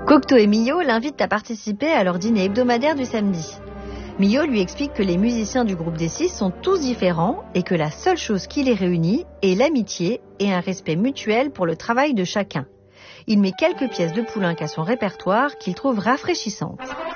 Cocteau et Milhaud l'invitent à participer à leur dîner hebdomadaire du samedi. Milhaud lui explique que les musiciens du groupe des 6 sont tous différents et que la seule chose qui les réunit est l'amitié et un respect mutuel pour le travail de chacun. Il met quelques pièces de Poulenc à son répertoire qu'il trouve rafraîchissantes.